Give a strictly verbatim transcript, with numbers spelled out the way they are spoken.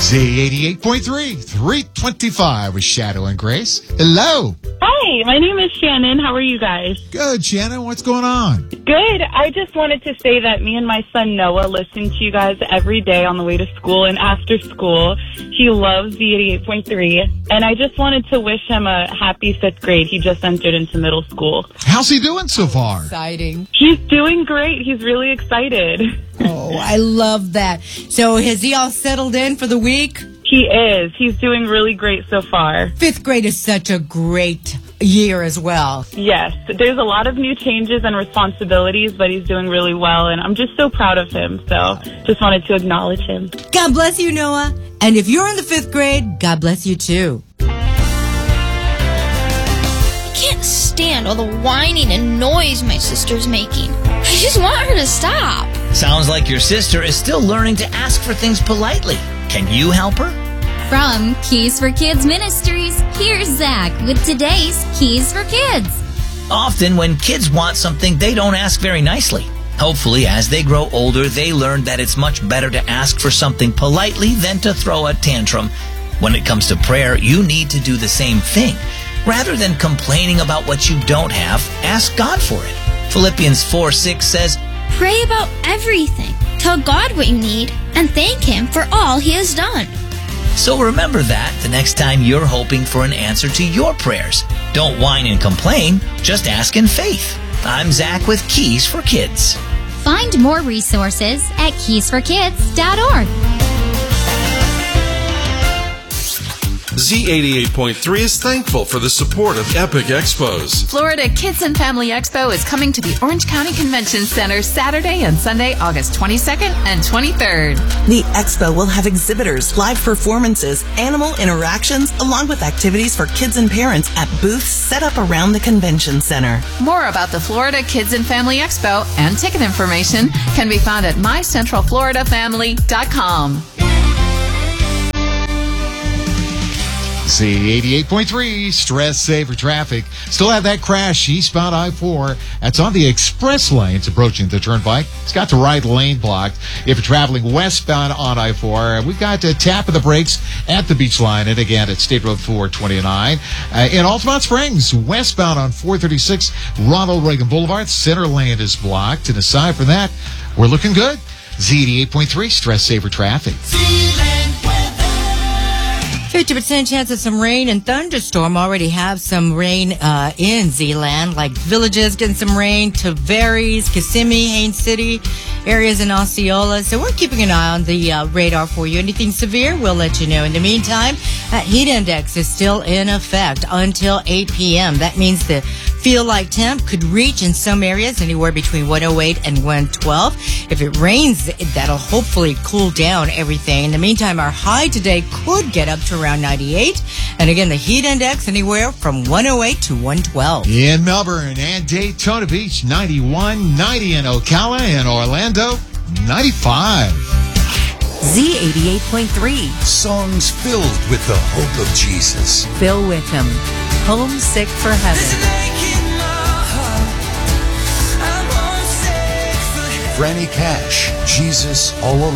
Z eighty-eight point three, three twenty-five with Shadow and Grace. Hello. Hi, my name is Shannon. How are you guys? Good, Shannon. What's going on? Good. I just wanted to say that me and my son Noah listen to you guys every day on the way to school and after school. He loves Z eighty-eight point three, and I just wanted to wish him a happy fifth grade. He just entered into middle school. How's he doing so far? Exciting. He's doing great. He's really excited. Oh, I love that. So has he all settled in for the week? He is. He's doing really great so far. Fifth grade is such a great year as well. Yes. There's a lot of new changes and responsibilities, but he's doing really well, and I'm just so proud of him. So just wanted to acknowledge him. God bless you, Noah. And if you're in the fifth grade, God bless you too. I can't stand all the whining and noise my sister's making. I just want her to stop. Sounds like your sister is still learning to ask for things politely. Can you help her? From Keys for Kids Ministries, here's Zach with today's Keys for Kids. Often when kids want something, they don't ask very nicely. Hopefully, as they grow older, they learn that it's much better to ask for something politely than to throw a tantrum. When it comes to prayer, you need to do the same thing. Rather than complaining about what you don't have, ask God for it. Philippians four six says, Pray about everything. Tell God what you need and thank Him for all He has done. So remember that the next time you're hoping for an answer to your prayers. Don't whine and complain, just ask in faith. I'm Zach with Keys for Kids. Find more resources at keys for kids dot org. Z eighty-eight point three is thankful for the support of Epic Expos. Florida Kids and Family Expo is coming to the Orange County Convention Center Saturday and Sunday, August twenty-second and twenty-third. The expo will have exhibitors, live performances, animal interactions, along with activities for kids and parents at booths set up around the convention center. More about the Florida Kids and Family Expo and ticket information can be found at my central florida family dot com. Z eighty-eight point three, stress saver traffic. Still have that crash eastbound I four. That's on the express lanes approaching the turnpike. It's got the right lane blocked. If you're traveling westbound on I four, we've got a tap of the brakes at the beach line and again at State Road four twenty-nine. Uh, in Altamont Springs, westbound on four thirty-six, Ronald Reagan Boulevard, center lane is blocked. And aside from that, we're looking good. Z eighty-eight point three, stress saver traffic. fifty percent chance of some rain and thunderstorm. Already have some rain uh, in Zeeland, like Villages getting some rain, Tavares, Kissimmee, Haines City, areas in Osceola. So we're keeping an eye on the uh, radar for you. Anything severe, we'll let you know. In the meantime, that heat index is still in effect until eight p.m. That means the feel-like temp could reach in some areas anywhere between one oh eight and one twelve. If it rains, that'll hopefully cool down everything. In the meantime, our high today could get up to around ninety-eight. And again, the heat index anywhere from one oh eight to one twelve. In Melbourne and Daytona Beach, ninety-one, ninety in Ocala and Orlando, ninety-five. Z eighty-eight point three. Songs filled with the hope of Jesus. Bill Witham, Homesick for Heaven. Franny Cash, Jesus All Alone.